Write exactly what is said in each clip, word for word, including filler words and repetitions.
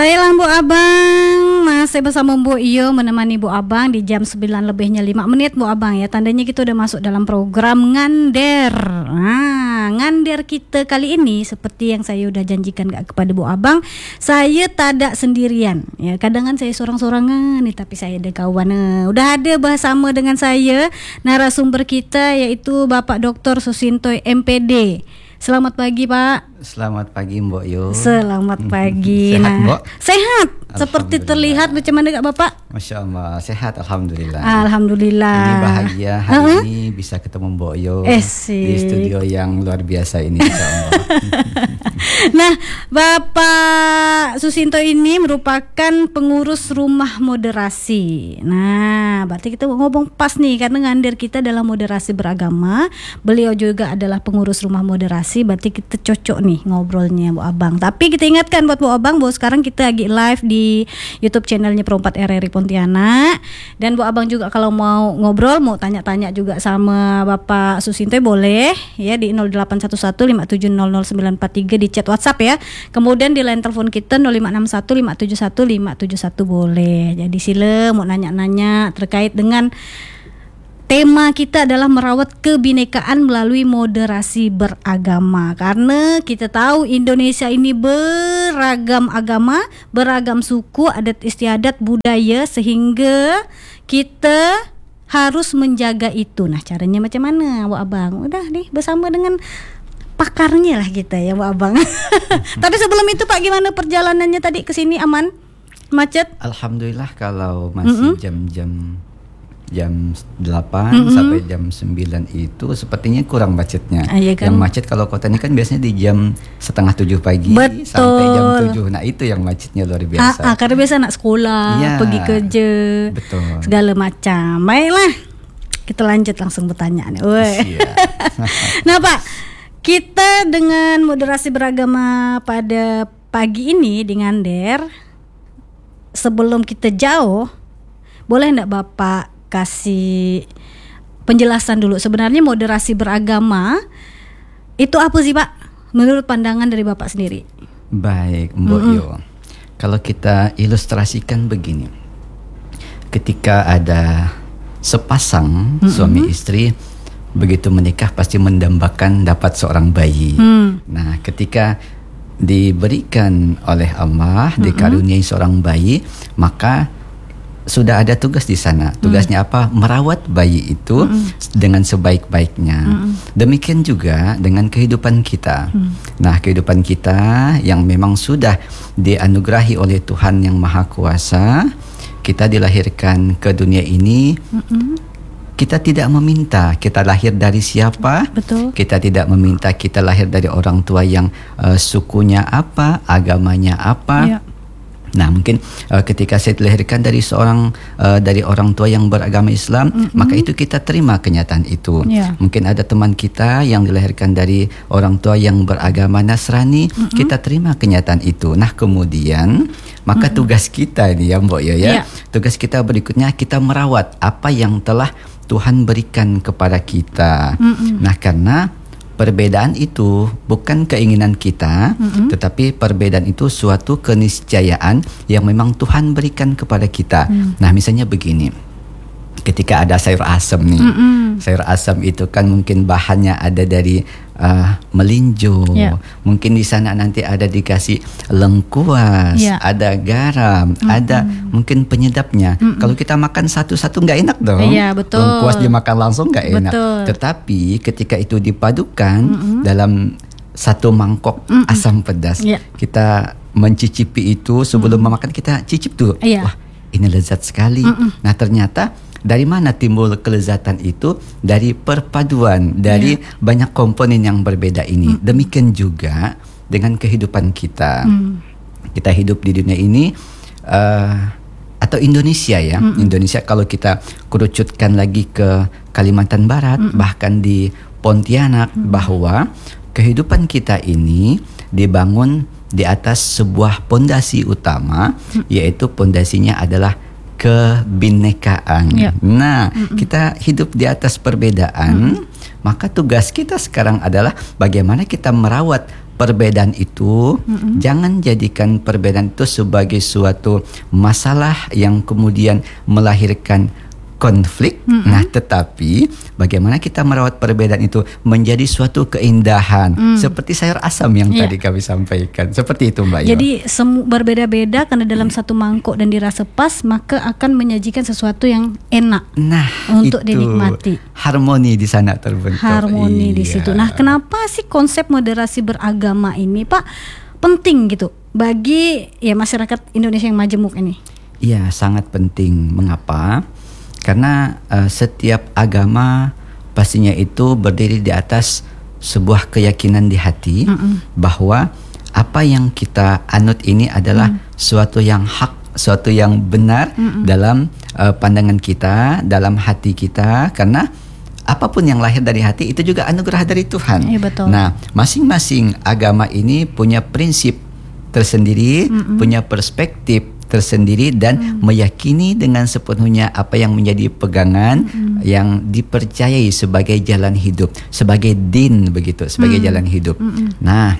Baiklah Bu Abang, masih bersama Bu Iyo menemani Bu Abang di jam sembilan lebihnya lima menit Bu Abang ya. Tandanya kita udah masuk dalam program Ngander. Nah, Ngander kita kali ini seperti yang saya udah janjikan gak kepada Bu Abang, saya tidak sendirian. Ya, kadang kan saya sorang-sorangan nih, tapi saya ada kawan. Udah ada bersama dengan saya narasumber kita yaitu Bapak Doktor Susintoy M P D. Selamat pagi Pak. Selamat pagi Mbok Yo. Selamat pagi. Sehat nah, Mbok? Sehat. Seperti terlihat macam mana gak Bapak? Masya Allah, sehat Alhamdulillah. Alhamdulillah. Ini bahagia hari uh-huh. ini bisa ketemu Mbok Yo Esik. Di studio yang luar biasa ini Insya Allah. Nah, Bapak Susinto ini merupakan pengurus rumah moderasi. Nah, berarti kita ngomong pas nih karena ngander kita dalam moderasi beragama. Beliau juga adalah pengurus rumah moderasi, berarti kita cocok nih ngobrolnya Bu Abang. Tapi kita ingatkan buat Bu Abang bahwa sekarang kita lagi live di YouTube channelnya Pro empat R R I Pontianak. Dan Bu Abang juga kalau mau ngobrol, mau tanya-tanya juga sama Bapak Susinto boleh ya di nol delapan satu satu lima tujuh nol nol sembilan empat tiga di chat WhatsApp ya. Kemudian di line telepon kita nol lima enam satu lima tujuh satu lima tujuh satu boleh. Jadi sila mau nanya-nanya terkait dengan tema kita adalah merawat kebinekaan melalui moderasi beragama. Karena kita tahu Indonesia ini beragam agama, beragam suku, adat istiadat, budaya, sehingga kita harus menjaga itu. Nah, caranya macam mana Bu Abang? Udah nih bersama dengan pakarnya lah kita ya Bu Abang. Tapi sebelum itu Pak, gimana perjalanannya tadi ke sini, aman? Macet? Alhamdulillah kalau masih mm-hmm. jam-jam jam delapan mm-hmm. sampai jam sembilan itu sepertinya kurang macetnya. Ah, iya kan? Yang macet kalau kota ini kan biasanya di jam setengah tujuh pagi Betul. sampai jam tujuh. Nah itu yang macetnya luar biasa. Ah, ah, karena biasa anak sekolah, ya, pergi kerja, Betul. segala macam. Baiklah, kita lanjut langsung pertanyaan. Nah Pak, kita dengan moderasi beragama pada pagi ini di Ngander, sebelum kita jauh, boleh enggak Bapak kasih penjelasan dulu sebenarnya moderasi beragama itu apa sih Pak menurut pandangan dari Bapak sendiri? Baik Mbok mm-hmm. Yo, kalau kita ilustrasikan begini, ketika ada sepasang mm-hmm. suami istri begitu menikah pasti mendambakan dapat seorang bayi. mm. Nah ketika diberikan oleh Allah mm-hmm. dikaruniai seorang bayi, maka sudah ada tugas di sana. Tugasnya mm. apa? Merawat bayi itu mm. dengan sebaik-baiknya. Mm. Demikian juga dengan kehidupan kita. Mm. Nah, kehidupan kita yang memang sudah dianugerahi oleh Tuhan yang Maha Kuasa, kita dilahirkan ke dunia ini. Mm-mm. Kita tidak meminta kita lahir dari siapa. Betul. Kita tidak meminta kita lahir dari orang tua yang uh, sukunya apa, agamanya apa. Ya. Nah mungkin uh, ketika saya dilahirkan dari seorang uh, dari orang tua yang beragama Islam, mm-hmm. maka itu kita terima kenyataan itu. Yeah. Mungkin ada teman kita yang dilahirkan dari orang tua yang beragama Nasrani, mm-hmm. kita terima kenyataan itu. Nah kemudian maka mm-hmm. tugas kita ini ya Mbok Yo ya, yeah. tugas kita berikutnya kita merawat apa yang telah Tuhan berikan kepada kita. Mm-hmm. Nah karena perbedaan itu bukan keinginan kita, mm-hmm. tetapi perbedaan itu suatu keniscayaan yang memang Tuhan berikan kepada kita. Mm. Nah, misalnya begini, ketika ada sayur asam nih, mm-hmm. sayur asam itu kan mungkin bahannya ada dari uh, melinjo, yeah. mungkin di sana nanti ada dikasih lengkuas, yeah. ada garam, mm-hmm. ada mungkin penyedapnya. Mm-hmm. Kalau kita makan satu-satu nggak enak dong. Yeah, betul. Lengkuas dimakan langsung nggak enak. Betul. Tetapi ketika itu dipadukan mm-hmm. dalam satu mangkok mm-hmm. asam pedas, yeah. kita mencicipi itu sebelum mm-hmm. memakan kita cicip dulu. Yeah. Wah, ini lezat sekali. Mm-hmm. Nah ternyata dari mana timbul kelezatan itu? Dari perpaduan dari yeah. banyak komponen yang berbeda ini. Mm. Demikian juga dengan kehidupan kita. Mm. Kita hidup di dunia ini uh, atau Indonesia ya. Mm-mm. Indonesia kalau kita kerucutkan lagi ke Kalimantan Barat, mm-mm. bahkan di Pontianak, mm. bahwa kehidupan kita ini dibangun di atas sebuah pondasi utama, mm. yaitu pondasinya adalah kebinekaan. Ya. Nah, Mm-mm. kita hidup di atas perbedaan, Mm-mm. maka tugas kita sekarang adalah bagaimana kita merawat perbedaan itu, mm-hmm. jangan jadikan perbedaan itu sebagai suatu masalah yang kemudian melahirkan konflik. Mm-hmm. Nah, tetapi bagaimana kita merawat perbedaan itu menjadi suatu keindahan, mm. seperti sayur asam yang yeah. tadi kami sampaikan. Seperti itu, Mbak Yo. Jadi semu- berbeda-beda karena dalam satu mangkok dan dirasa pas, maka akan menyajikan sesuatu yang enak nah, untuk itu. dinikmati. Harmoni di sana terbentuk. Harmoni iya. di situ. Nah, kenapa sih konsep moderasi beragama ini, Pak, penting gitu bagi ya masyarakat Indonesia yang majemuk ini? Iya, sangat penting. Mengapa? Karena uh, setiap agama pastinya itu berdiri di atas sebuah keyakinan di hati, mm-mm. bahwa apa yang kita anut ini adalah mm. suatu yang hak, suatu yang benar, mm-mm. dalam uh, pandangan kita, dalam hati kita. Karena apapun yang lahir dari hati itu juga anugerah dari Tuhan. Iya, betul. Nah, masing-masing agama ini punya prinsip tersendiri, mm-mm. punya perspektif tersendiri, dan hmm. meyakini dengan sepenuhnya apa yang menjadi pegangan, hmm. yang dipercayai sebagai jalan hidup, sebagai din begitu, sebagai hmm. jalan hidup. Hmm. Nah,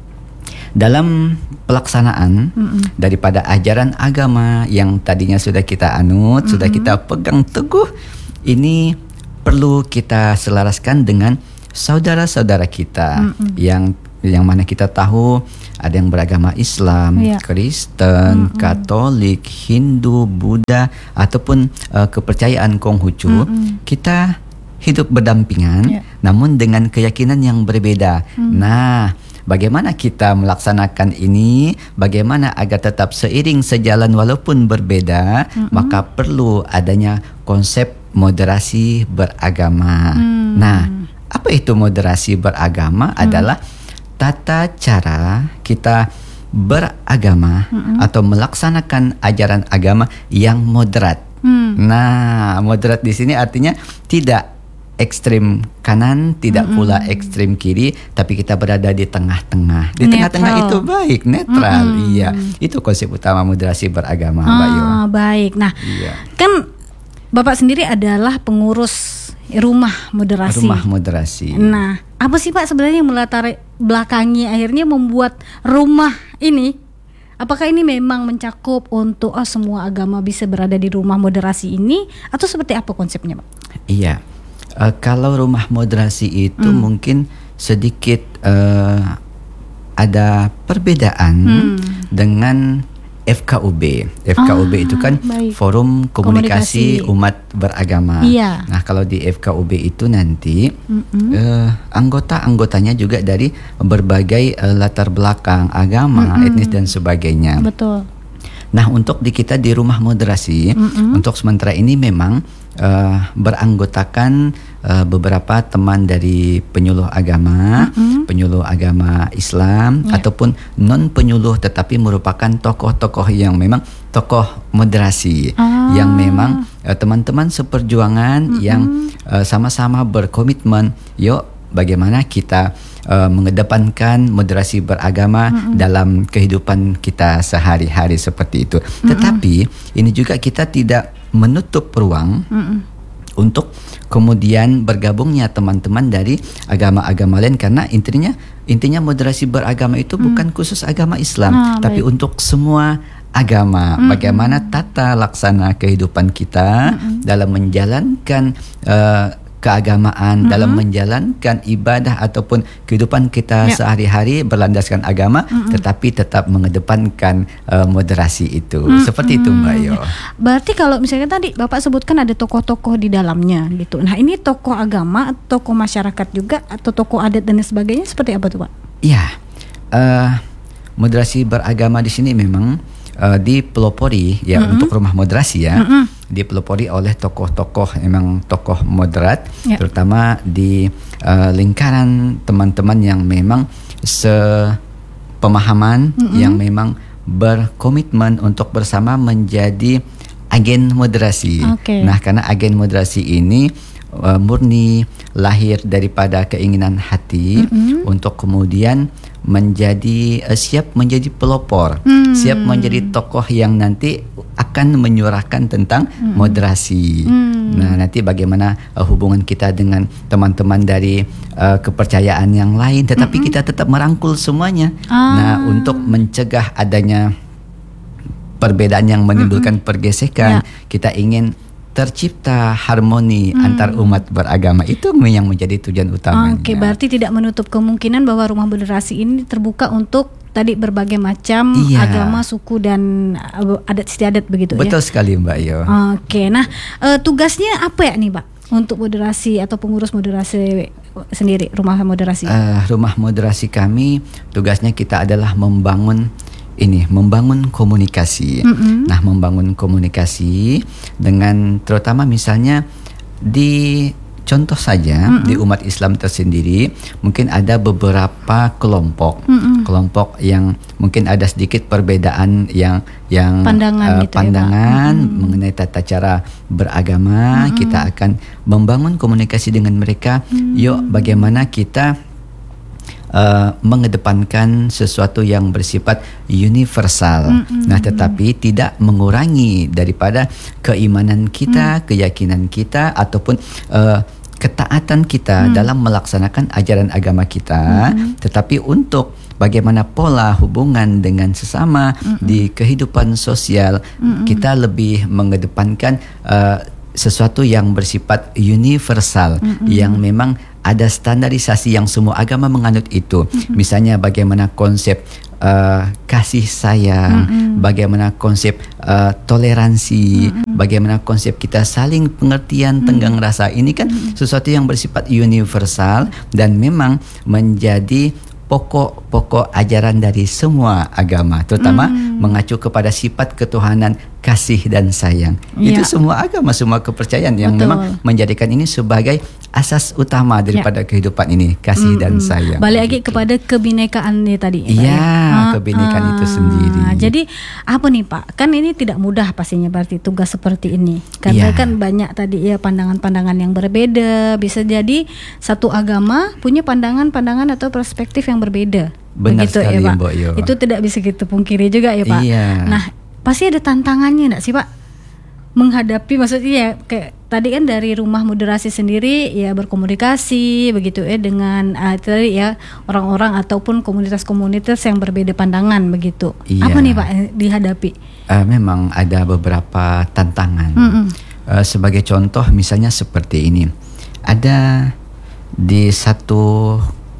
dalam pelaksanaan hmm. daripada ajaran agama yang tadinya sudah kita anut, hmm. sudah kita pegang teguh, ini perlu kita selaraskan dengan saudara-saudara kita hmm. yang yang mana kita tahu ada yang beragama Islam, yeah. Kristen, mm-hmm. Katolik, Hindu, Buddha, ataupun uh, kepercayaan Konghucu. Mm-hmm. Kita hidup berdampingan, yeah. namun dengan keyakinan yang berbeda. Mm. Nah, bagaimana kita melaksanakan ini? Bagaimana agar tetap seiring sejalan walaupun berbeda? Mm-hmm. Maka perlu adanya konsep moderasi beragama. Mm. Nah, apa itu moderasi beragama? Mm. Adalah tata cara kita beragama, mm-hmm. atau melaksanakan ajaran agama yang moderat. Mm. Nah, moderat di sini artinya tidak ekstrem kanan, tidak mm-hmm. pula ekstrem kiri, tapi kita berada di tengah-tengah. Di netral. Tengah-tengah itu baik, netral. Mm-hmm. Iya, itu konsep utama moderasi beragama, Mbak Yo. Ah, baik. Nah, iya. kan Bapak sendiri adalah pengurus rumah moderasi. Rumah moderasi. Nah, apa sih Pak sebenarnya yang melatar belakangi akhirnya membuat rumah ini? Apakah ini memang mencakup untuk oh, semua agama bisa berada di rumah moderasi ini, atau seperti apa konsepnya, Pak? Iya, uh, kalau rumah moderasi itu hmm. mungkin sedikit uh, ada perbedaan hmm. dengan F K U B. F K U B ah, itu kan baik. Forum Komunikasi, Komunikasi Umat Beragama. Iya. Nah, kalau di F K U B itu nanti uh, anggota-anggotanya juga dari berbagai uh, latar belakang agama, mm-mm. etnis dan sebagainya. Betul. Nah, untuk di kita di rumah moderasi, mm-mm. untuk sementara ini memang uh, beranggotakan uh, beberapa teman dari penyuluh agama, mm-hmm. penyuluh agama Islam, yeah. ataupun non penyuluh tetapi merupakan tokoh-tokoh yang memang tokoh moderasi, ah. yang memang uh, teman-teman seperjuangan, mm-hmm. yang uh, sama-sama berkomitmen, yuk bagaimana kita uh, mengedepankan moderasi beragama mm-hmm. dalam kehidupan kita sehari-hari seperti itu. Mm-hmm. Tetapi ini juga kita tidak menutup ruang mm-mm. untuk kemudian bergabungnya teman-teman dari agama-agama lain, karena intinya intinya moderasi beragama itu mm. bukan khusus agama Islam, ah, tapi baik. Untuk semua agama. Mm-mm. Bagaimana tata laksana kehidupan kita mm-mm. dalam menjalankan uh, keagamaan, mm-hmm. dalam menjalankan ibadah ataupun kehidupan kita ya. Sehari-hari berlandaskan agama, mm-hmm. tetapi tetap mengedepankan uh, moderasi itu. Mm-hmm. Seperti itu, Mbak Yo. Berarti kalau misalnya tadi Bapak sebutkan ada tokoh-tokoh di dalamnya gitu. Nah, ini tokoh agama, tokoh masyarakat juga, atau tokoh adat dan sebagainya, seperti apa tuh, Pak? Iya. Uh, moderasi beragama di sini memang uh, dipelopori ya, mm-hmm. untuk rumah moderasi ya. Mm-hmm. Dipelopori oleh tokoh-tokoh, memang tokoh moderat, ya. Terutama di uh, lingkaran teman-teman yang memang sepemahaman, mm-hmm. yang memang berkomitmen untuk bersama menjadi agen moderasi. Okay. Nah, karena agen moderasi ini uh, murni lahir daripada keinginan hati, mm-hmm. untuk kemudian menjadi uh, siap menjadi pelopor, mm. siap menjadi tokoh yang nanti akan akan menyuarakan tentang mm-hmm. moderasi. Mm. Nah, nanti bagaimana uh, hubungan kita dengan teman-teman dari uh, kepercayaan yang lain, tetapi mm-hmm. kita tetap merangkul semuanya. Ah. Nah, untuk mencegah adanya perbedaan yang menimbulkan mm-hmm. pergesekan, yeah. kita ingin tercipta harmoni hmm. antar umat beragama. Itu yang menjadi tujuan utamanya. Oke, berarti tidak menutup kemungkinan bahwa rumah moderasi ini terbuka untuk tadi berbagai macam iya. agama, suku dan adat istiadat begitu. Betul ya? sekali Mbak Yo. Oke, nah e, tugasnya apa ya nih Pak untuk moderasi atau pengurus moderasi sendiri, rumah moderasi? Uh, rumah moderasi kami tugasnya kita adalah membangun ini membangun komunikasi. Mm-hmm. Nah, membangun komunikasi dengan terutama misalnya di contoh saja mm-hmm. di umat Islam tersendiri mungkin ada beberapa kelompok, mm-hmm. kelompok yang mungkin ada sedikit perbedaan yang yang pandangan, uh, gitu pandangan ya, mm-hmm. mengenai tata cara beragama. Mm-hmm. Kita akan membangun komunikasi dengan mereka. Mm-hmm. Yuk, bagaimana kita Uh, mengedepankan sesuatu yang bersifat universal. Mm-hmm. Nah, tetapi tidak mengurangi daripada keimanan kita, mm. keyakinan kita ataupun uh, ketaatan kita mm. dalam melaksanakan ajaran agama kita, mm-hmm. tetapi untuk bagaimana pola hubungan dengan sesama mm-hmm. di kehidupan sosial, mm-hmm. kita lebih mengedepankan uh, sesuatu yang bersifat universal, mm-hmm. yang memang ada standarisasi yang semua agama menganut itu. Mm-hmm. Misalnya bagaimana konsep uh, kasih sayang, mm-hmm. bagaimana konsep uh, toleransi, mm-hmm. bagaimana konsep kita saling pengertian, mm-hmm. tenggang rasa. Ini kan mm-hmm. sesuatu yang bersifat universal dan memang menjadi pokok-pokok ajaran dari semua agama, terutama mm. mengacu kepada sifat ketuhanan kasih dan sayang. Ya. Itu semua agama, semua kepercayaan yang Betul. memang menjadikan ini sebagai asas utama daripada ya. kehidupan ini, kasih mm-hmm. dan sayang. Balik lagi gitu. Kepada kebinekaan nih tadi. Iya, ah, kebinekaan ah, itu sendiri. Jadi apa nih Pak? Kan ini tidak mudah pastinya berarti tugas seperti ini. Karena ya. kan banyak tadi ya pandangan-pandangan yang berbeda. Bisa jadi satu agama punya pandangan-pandangan atau perspektif yang berbeda. Benar Begitu, sekali ya, Pak? Mbak Yo. Itu tidak bisa kita pungkiri juga ya Pak. Iya. Nah, pasti ada tantangannya enggak sih Pak? Menghadapi maksudnya ya kayak tadi kan dari rumah moderasi sendiri ya berkomunikasi begitu ya dengan uh, tadi ya orang-orang ataupun komunitas-komunitas yang berbeda pandangan begitu. Iya. Apa nih Pak yang dihadapi? Uh, memang ada beberapa tantangan. Mm-hmm. Uh, sebagai contoh misalnya seperti ini. Ada di satu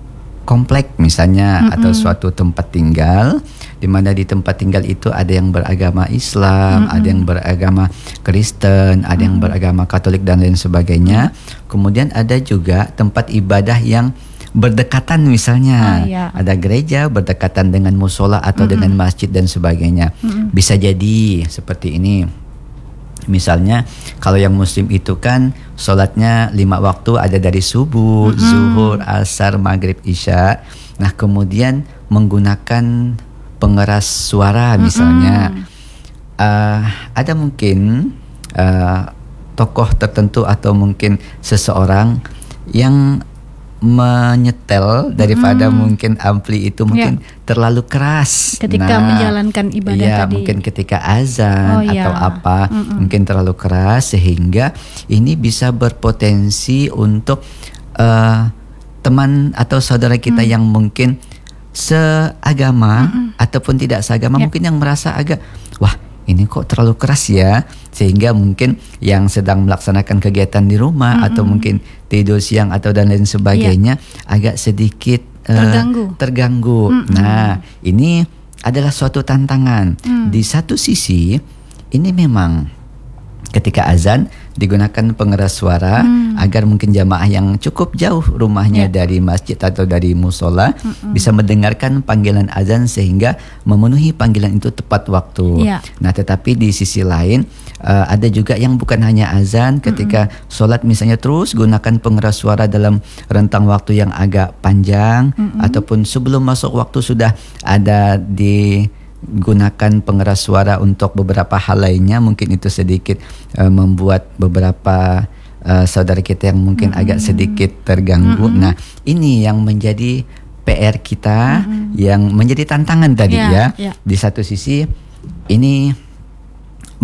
komplek misalnya mm-hmm. atau suatu tempat tinggal di mana di tempat tinggal itu ada yang beragama Islam, mm-hmm. ada yang beragama Kristen, ada mm-hmm. yang beragama Katolik dan lain sebagainya. Mm-hmm. Kemudian ada juga tempat ibadah yang berdekatan misalnya. Ah, iya. Ada gereja berdekatan dengan musola atau mm-hmm. dengan masjid dan sebagainya. Mm-hmm. Bisa jadi seperti ini. Misalnya kalau yang muslim itu kan sholatnya lima waktu ada dari subuh, mm-hmm. zuhur, asar, maghrib, isya. Nah kemudian menggunakan pengeras suara misalnya. Mm-hmm. uh, Ada mungkin uh, tokoh tertentu atau mungkin seseorang yang menyetel daripada hmm. mungkin ampli itu mungkin ya. terlalu keras ketika nah, menjalankan ibadah ya, tadi. Mungkin ketika azan oh, atau ya. apa Mm-mm. mungkin terlalu keras sehingga ini bisa berpotensi untuk uh, teman atau saudara kita mm. yang mungkin seagama Mm-mm. ataupun tidak seagama ya. mungkin yang merasa agak wah ini kok terlalu keras ya, sehingga mungkin yang sedang melaksanakan kegiatan di rumah mm-hmm. atau mungkin tidur siang atau dan lain sebagainya yeah. agak sedikit uh, terganggu. terganggu. Mm-hmm. Nah, ini adalah suatu tantangan. Mm. Di satu sisi, ini memang ketika azan digunakan pengeras suara hmm. agar mungkin jamaah yang cukup jauh rumahnya yeah. dari masjid atau dari musola mm-hmm. bisa mendengarkan panggilan azan sehingga memenuhi panggilan itu tepat waktu. Yeah. Nah, tetapi di sisi lain uh, ada juga yang bukan hanya azan ketika mm-hmm. sholat misalnya terus gunakan pengeras suara dalam rentang waktu yang agak panjang mm-hmm. ataupun sebelum masuk waktu sudah ada di gunakan pengeras suara untuk beberapa hal lainnya, mungkin itu sedikit uh, membuat beberapa uh, saudara kita yang mungkin mm-hmm. agak sedikit terganggu. Mm-hmm. Nah, ini yang menjadi P R kita, mm-hmm. yang menjadi tantangan tadi yeah, ya. Yeah. Di satu sisi ini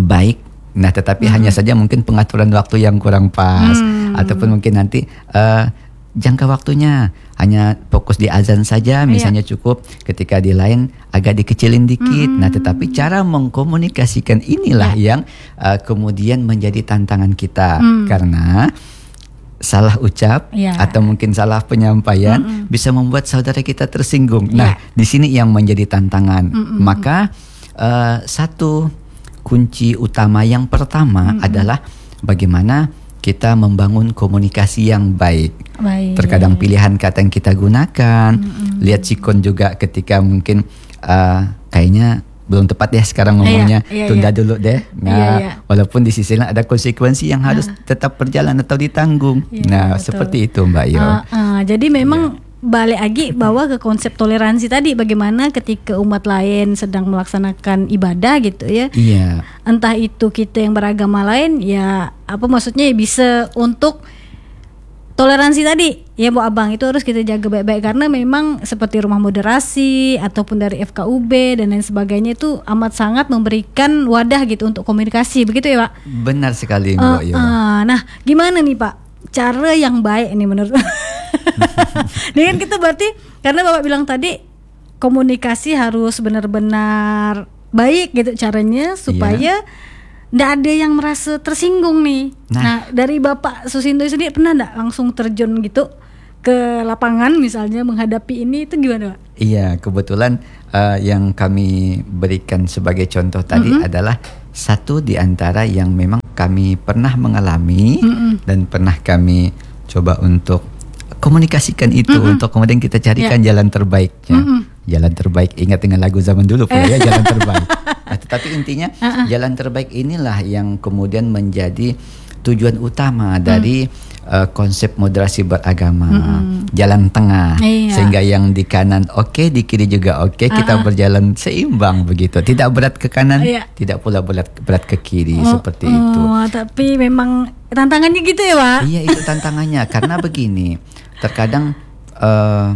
baik. Nah, tetapi Hmm. hanya saja mungkin pengaturan waktu yang kurang pas, Hmm. ataupun mungkin nanti uh, jangka waktunya hanya fokus di azan saja, misalnya cukup. Ketika di lain agak dikecilin dikit. Hmm. Nah, tetapi cara mengkomunikasikan inilah Ya. yang uh, kemudian menjadi tantangan kita, Hmm. karena salah ucap Ya. atau mungkin salah penyampaian Mm-mm. bisa membuat saudara kita tersinggung. Ya. Nah, di sini yang menjadi tantangan. Mm-mm. Maka uh, satu kunci utama yang pertama Mm-mm. adalah bagaimana kita membangun komunikasi yang baik. Baik. Terkadang pilihan kata yang kita gunakan, Mm-mm. lihat sikon juga ketika mungkin uh, kayaknya belum tepat deh sekarang ngomongnya, Iya, iya, tunda iya. dulu deh. Nah, Iya, iya. walaupun di sisi lain ada konsekuensi yang harus tetap berjalan atau ditanggung. Iya, nah, betul. seperti itu Mbak Yo. Ah, ah, jadi memang balik lagi bahwa ke konsep toleransi tadi, bagaimana ketika umat lain sedang melaksanakan ibadah gitu ya, Iya. entah itu kita yang beragama lain ya, apa maksudnya ya, bisa untuk toleransi tadi ya Bu Abang, itu harus kita jaga baik-baik, karena memang seperti rumah moderasi ataupun dari F K U B dan lain sebagainya itu amat sangat memberikan wadah gitu untuk komunikasi, begitu ya Pak? Benar sekali Eh, Mbak Yo. eh, nah gimana nih Pak cara yang baik nih menurut ini kan kita berarti, karena Bapak bilang tadi komunikasi harus benar-benar baik gitu caranya supaya ndak ada yang merasa tersinggung nih. Nah, Nah. dari Bapak Susinto sendiri pernah ndak langsung terjun gitu ke lapangan misalnya menghadapi ini, itu gimana Pak? Iya, kebetulan uh, yang kami berikan sebagai contoh tadi Mm-mm. adalah satu di antara yang memang kami pernah mengalami Mm-mm. dan pernah kami coba untuk komunikasikan itu, Mm-mm. untuk kemudian kita carikan jalan terbaiknya. Mm-mm. Jalan terbaik, ingat dengan lagu zaman dulu pula ya, jalan terbaik. Nah, tetapi intinya Uh-uh. jalan terbaik inilah yang kemudian menjadi tujuan utama dari uh, konsep moderasi beragama, Mm-mm. jalan tengah. Iya. Sehingga yang di kanan oke, di kiri juga oke, kita Uh-uh. berjalan seimbang begitu. Tidak berat ke kanan, Iya. tidak pula berat berat ke kiri, Oh, seperti itu. oh, tapi memang tantangannya gitu ya Pak? Iya, itu tantangannya. Karena begini, terkadang eh,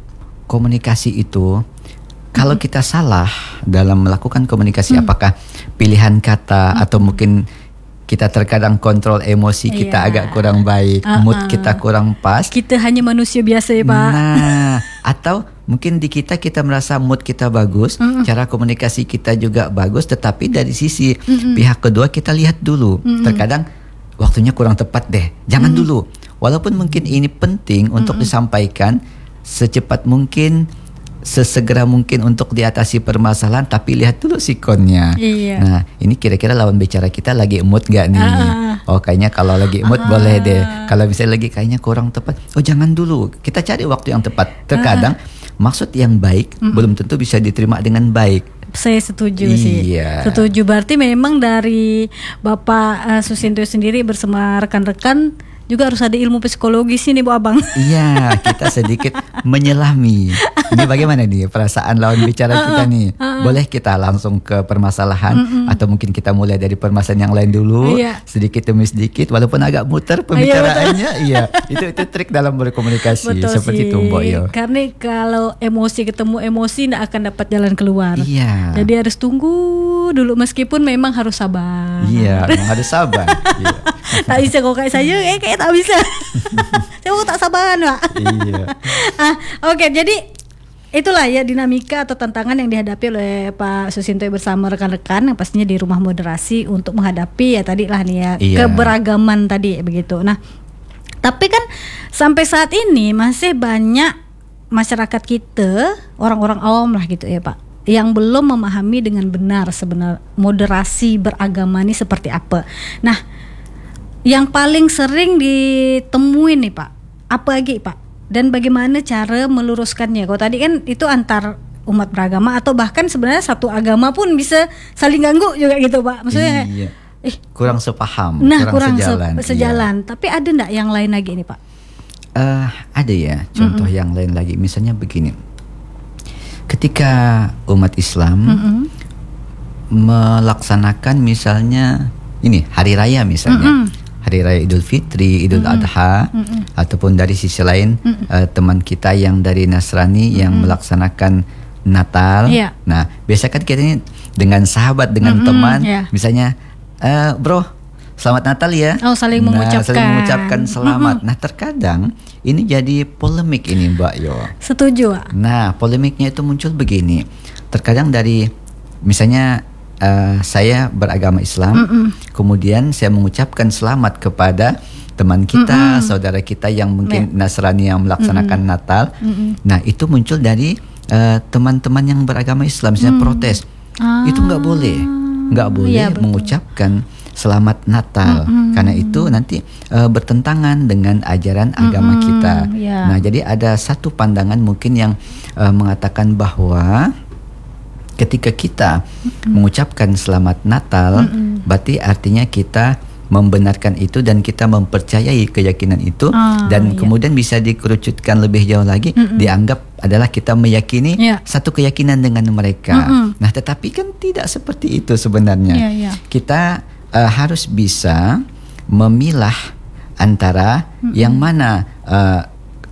komunikasi itu kalau kita salah dalam melakukan komunikasi, apakah pilihan kata atau mungkin kita terkadang kontrol emosi kita Iya. agak kurang baik, Uh-uh. mood kita kurang pas. Kita hanya manusia biasa ya Pak. Nah, atau mungkin di kita kita merasa mood kita bagus, Mm-mm. cara komunikasi kita juga bagus, tetapi dari sisi Mm-mm. pihak kedua kita lihat dulu. Mm-mm. Terkadang waktunya kurang tepat deh. Jangan dulu. Walaupun mungkin ini penting untuk disampaikan secepat mungkin, sesegera mungkin untuk diatasi permasalahan, tapi lihat dulu sikonnya. Iya. Nah, ini kira-kira lawan bicara kita lagi mood gak nih? Ah. Oh, kayaknya kalau lagi mood Ah. boleh deh. Kalau misalnya lagi kayaknya kurang tepat, oh jangan dulu. Kita cari waktu yang tepat. Terkadang maksud yang baik belum tentu bisa diterima dengan baik. Saya setuju sih. Iya. Setuju, berarti memang dari Bapak uh, Susinto sendiri bersama rekan-rekan juga harus ada ilmu psikologis ini Bu Abang. Iya, kita sedikit menyelami. Ini bagaimana nih perasaan lawan bicara kita nih? Boleh kita langsung ke permasalahan atau mungkin kita mulai dari permasalahan yang lain dulu, Iya. sedikit demi sedikit, walaupun agak muter pembicaraannya. Iya, itu itu trik dalam berkomunikasi. Betul Seperti sih. itu, Mbok Yo. Karena kalau emosi ketemu emosi nggak akan dapat jalan keluar. Iya. Jadi harus tunggu dulu, meskipun memang harus sabar. Iya, memang harus sabar. Iya. Tak bisa kok kayak saya, eh kayak tak bisa. Saya kok tak sabaran Pak. Iya. ah, Oke, jadi itulah ya dinamika atau tantangan yang dihadapi oleh Pak Susinto bersama rekan-rekan yang pastinya di rumah moderasi untuk menghadapi ya tadi lah nih ya Iya. keberagaman tadi begitu. Nah, tapi kan sampai saat ini masih banyak masyarakat kita, orang-orang awam lah gitu ya Pak, yang belum memahami dengan benar sebenarnya moderasi beragama ini seperti apa. Nah, yang paling sering ditemuin nih Pak, apa lagi Pak? Dan bagaimana cara meluruskannya? Kalau tadi kan itu antar umat beragama atau bahkan sebenarnya satu agama pun bisa saling ganggu juga gitu Pak. Maksudnya Iya. eh Kurang sepaham, nah kurang, kurang, se- sejalan. sejalan. Tapi ada enggak yang lain lagi nih Pak? Eh, ada ya contoh yang lain lagi. Misalnya begini, ketika umat Islam Mm-mm. melaksanakan misalnya ini hari raya misalnya, Mm-mm. hari raya Idul Fitri, Idul Adha, ataupun dari sisi lain eh, teman kita yang dari Nasrani yang melaksanakan Natal. Iya. Nah, biasanya kan kita ini dengan sahabat, dengan Mm-mm, teman, iya. misalnya eh, bro, selamat Natal ya. Oh, saling nah, mengucapkan. Saling mengucapkan selamat. Nah, terkadang ini jadi polemik ini Mbak Yo. Setuju, Wak. Nah, polemiknya itu muncul begini. Terkadang dari misalnya uh, saya beragama Islam, Mm-mm. kemudian saya mengucapkan selamat kepada teman kita, Mm-mm. saudara kita yang mungkin yeah. Nasrani yang melaksanakan Mm-mm. Natal. Mm-mm. Nah, itu muncul dari uh, teman-teman yang beragama Islam, misalnya mm. protes. Ah. Itu nggak boleh, nggak boleh yeah, mengucapkan selamat Natal, mm-hmm. karena itu nanti uh, bertentangan dengan ajaran mm-hmm. agama kita. Yeah. Nah, jadi ada satu pandangan mungkin yang uh, mengatakan bahwa ketika kita mm-hmm. mengucapkan selamat Natal, mm-hmm. berarti artinya kita membenarkan itu dan kita mempercayai keyakinan itu, ah, dan iya. kemudian bisa dikerucutkan lebih jauh lagi, mm-mm. dianggap adalah kita meyakini yeah. satu keyakinan dengan mereka. Mm-mm. Nah, tetapi kan tidak seperti itu sebenarnya. Yeah, yeah. Kita uh, harus bisa memilah antara mm-mm. yang mana uh,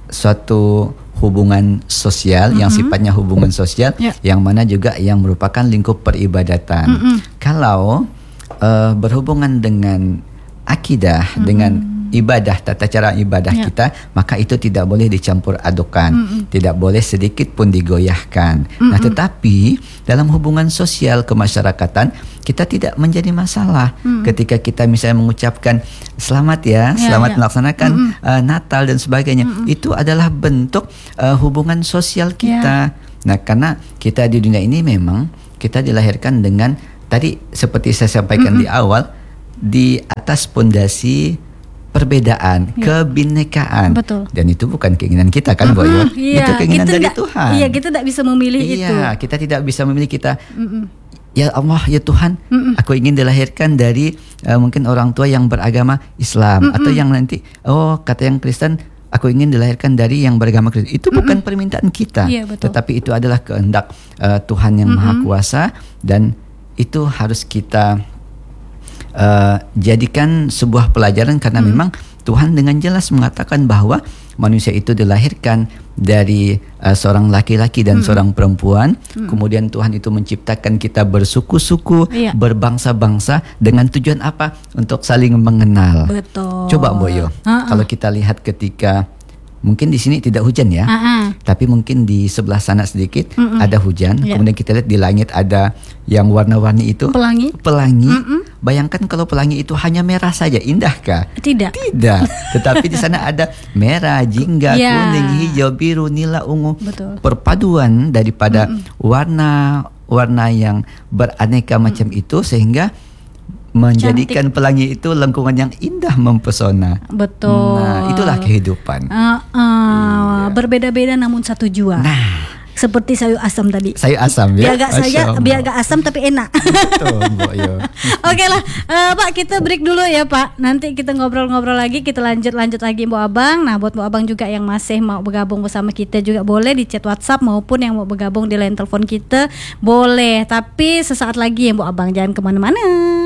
suatu hubungan sosial mm-hmm. yang sifatnya hubungan sosial, yeah. yang mana juga yang merupakan lingkup peribadatan. Mm-hmm. Kalau Uh, berhubungan dengan akidah, mm-hmm. dengan ibadah, tata cara ibadah yeah. kita, maka itu tidak boleh dicampur adukan, mm-hmm. tidak boleh sedikit pun digoyahkan. Mm-hmm. Nah, tetapi dalam hubungan sosial kemasyarakatan kita tidak menjadi masalah mm-hmm. ketika kita misalnya mengucapkan selamat ya, yeah, selamat yeah. melaksanakan mm-hmm. uh, Natal dan sebagainya. Mm-hmm. Itu adalah bentuk uh, hubungan sosial kita. Yeah. Nah, karena kita di dunia ini memang kita dilahirkan dengan tadi seperti saya sampaikan mm-hmm. di awal, di atas pondasi perbedaan, ya. kebinekaan. Betul. Dan itu bukan keinginan kita kan, mm-hmm. Boyo? Iya. Itu keinginan kita dari da- Tuhan. Iya, kita tidak bisa memilih iya, itu. Iya, kita tidak bisa memilih kita. Mm-mm. Ya Allah, ya Tuhan, Mm-mm. aku ingin dilahirkan dari uh, mungkin orang tua yang beragama Islam, Mm-mm. atau yang nanti, oh kata yang Kristen, aku ingin dilahirkan dari yang beragama Kristen. Itu Mm-mm. bukan permintaan kita, iya, tetapi itu adalah kehendak uh, Tuhan yang Mm-mm. Maha Kuasa, dan itu harus kita uh, jadikan sebuah pelajaran, karena hmm. memang Tuhan dengan jelas mengatakan bahwa manusia itu dilahirkan dari uh, seorang laki-laki dan hmm. seorang perempuan. Hmm. Kemudian Tuhan itu menciptakan kita bersuku-suku, iya. berbangsa-bangsa dengan tujuan apa? Untuk saling mengenal. Betul. Coba Boyo, uh-uh. kalau kita lihat ketika mungkin di sini tidak hujan ya, uh-uh. tapi mungkin di sebelah sana sedikit uh-uh. ada hujan. Yeah. Kemudian kita lihat di langit ada yang warna-warni itu. Pelangi. Pelangi. Uh-uh. Bayangkan kalau pelangi itu hanya merah saja, indahkah? Tidak. Tidak. Tetapi di sana ada merah, jingga, yeah. kuning, hijau, biru, nila, ungu. Betul. Perpaduan daripada uh-uh. warna-warna yang beraneka uh-uh. macam itu, sehingga menjadikan cantik. Pelangi itu lengkungan yang indah mempesona. Betul. Nah, itulah kehidupan. Uh, uh, iya. Berbeda-beda namun satu jua. Nah, seperti sayur asam tadi. Sayur asam ya. Biar agak saya, biar agak asam tapi enak. Betul, Mbak Yo. Oke lah, uh, Pak, kita break dulu ya, Pak. Nanti kita ngobrol-ngobrol lagi, kita lanjut-lanjut lagi Mbak Abang. Nah, buat Mbak Abang juga yang masih mau bergabung bersama kita juga boleh di chat WhatsApp, maupun yang mau bergabung di line telepon kita boleh. Tapi sesaat lagi ya Mbak Abang, jangan kemana-mana.